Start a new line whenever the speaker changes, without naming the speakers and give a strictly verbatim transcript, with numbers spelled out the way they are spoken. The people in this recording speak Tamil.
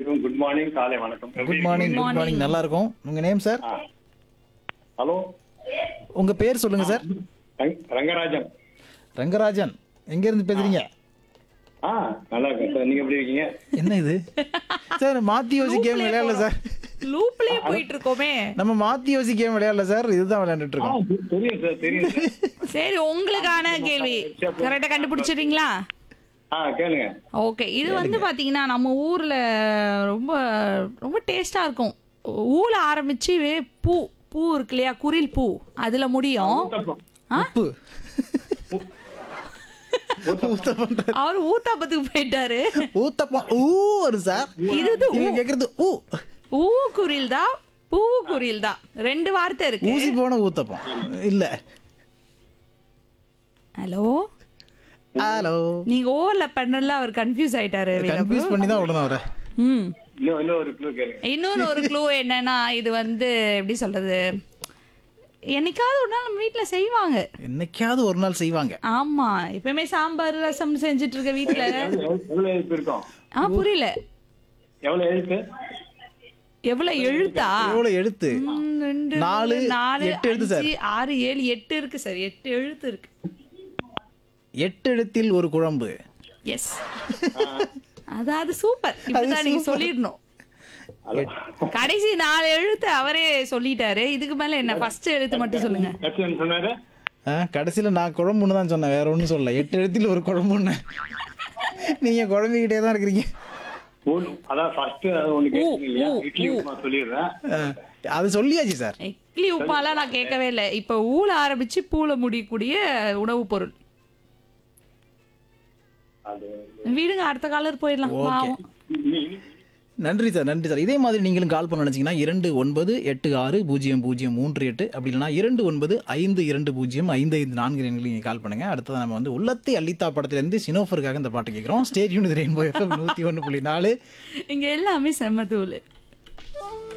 அனைவருக்கும் குட் மார்னிங், காலை வணக்கம். எப்படி
குட் மார்னிங்
இருக்கீங்க?
குட் மார்னிங் நல்லா இருக்கும். உங்க நேம் சார்?
ஆ. ஹலோ,
உங்க பேர் சொல்லுங்க சார்.
ரங்க- ரங்கராஜன்.
ரங்கராஜன் எங்க இருந்து பேசுறீங்க?
ஆ, நல்லா இருக்கேன் சார். நீங்க எப்படி இருக்கீங்க?
என்ன இது சார்? மாத்தி யோசி கேம் விளையாடல சார்.
லூப்லயே போயிட்டு இருக்கோமே.
நம்ம மாத்தி யோசி கேம் விளையாடல சார், இதுதான் விளையாண்டுட்டு
ஆ,
இருக்கோம்.
தெ- தெரியும் சார், தெரியும் சார்.
சரி, உங்களுக்கான கேள்வி கரெக்டா கண்டுபிடிச்சிடுறீங்களா?
ஆ, கேளுங்க.
ஓகே, இது வந்து பாத்தீங்கன்னா நம்ம ஊர்ல ரொம்ப ரொம்ப டேஸ்டா இருக்கும். ஊல ஆரம்பிச்சு பூ பூ இருக்கு இல்லையா, குரில் பூ, அதுல முடியும்.
ஊத்தப்பம்.
ஆ?
உப்பு ஊத்தப்பம்
அவர் ஊத்தாப்பத்துக்கு போயிட்டாரு.
ஊத்தப்பம் ஊ வரும் சார்.
இது வந்து
நீங்க கேக்குறது ஊ
ஊ குரில் தான், பூ குரில் தான், ரெண்டு வார்த்தை இருக்கு.
ஊசி போன ஊத்தப்பம் இல்ல.
ஹலோ,
ஹலோ,
நீங்க ஓவர்ல பண்ணல, அவர் கன்ஃபியூஸ் ஆயிட்டாரு.
கன்ஃபியூஸ் பண்ணி தான் விடணும் அவரை.
ம்
இன்னும் இன்னும் ஒரு க்ளூ கேளுங்க.
இன்னொரு ஒரு க்ளூ என்னன்னா, இது வந்து எப்படி சொல்றது, என்னைக்காவது ஒரு நாள் நம்ம வீட்ல செய்வாங்க.
என்னைக்காவது ஒரு நாள் செய்வாங்க.
ஆமா, எப்பவுமே சாம்பார் ரசம் செஞ்சுட்டு இருக்க வீட்ல.
எவ்வளவு எவ்வளவு எழுத்து இருக்கும்?
ஆ, புரியல.
எவ்வளவு எழுத்து?
எவ்வளவு எழுத்தா?
எவ்வளவு எழுத்து?
ம், ரெண்டு,
நாலு,
மூணு, நாலு,
எட்டு எழுத்து சார்.
அஞ்சு, ஆறு, ஏழு, எட்டு இருக்கு சார். எட்டு எழுத்து இருக்கு.
எட்டு எழுத்தில் ஒரு குழம்பு.
எஸ், அதாவது சூப்பர். இப்பதான் நீங்க சொல்லிடணும். கடைசி நாலு எழுத்து அவரே சொல்லிட்டாரு. இதுக்கு மேல என்ன, ஃபர்ஸ்ட் எழுத்து மட்டும் சொல்லுங்க.
கட்சி என்ன சொன்னாரு?
ஆ, கடைசியில நான் குழம்புன்னு தான் சொன்னேன், வேற ஒன்றும் சொல்லல. எட்டு எழுத்தில் ஒரு குழம்புன்னு. நீங்க குழம்பிக்கிட்டே தான் இருக்கிறீங்க.
ஊ- அதான் ஃபர்ஸ்ட் அது ஒண்ணு கேட்டீங்க இல்லையா?
ஊ,
இட்லி
ஊ.
உப்புமா சொல்லிடுறேன்.
ஆ, அது சொல்லியாச்சு சார்.
இட்லி உப்பாலாம் நான் கேட்கவே இல்லை. இப்ப ஊல ஆரம்பிச்சு பூல முடியக்கூடிய உணவுப் பொருள்.
அது
விடுங்க, அடுத்த காலர் போயிடலாம்.
ஓகே.
பாவம்.
இனி- இனி-
நன்றி சார், நன்றி சார். இதே மாதிரி நீங்களும் கால் பண்ண நினைச்சீங்கன்னா இரண்டு ஒன்பது எட்டு ஆறு பூஜ்ஜியம் பூஜ்ஜியம் மூன்று எட்டு, அப்படி இல்லைனா இரண்டு ஒன்பது ஐந்து இரண்டு பூஜ்ஜியம் ஐந்து ஐந்து நான்கு எண்களில் நீங்கள் கால் பண்ணுங்க. அடுத்தது நம்ம வந்து உள்ளத்தை அள்ளித்தா படத்திலிருந்து சினோஃபருக்காக இந்த பாட்டு கேட்குறோம். ஸ்டேட் யூனிட் ரெயின்போ எஃப்எம் நூற்றி ஒன்று புள்ளி நாலு.
இங்க எல்லாமே செம்ம தூள்.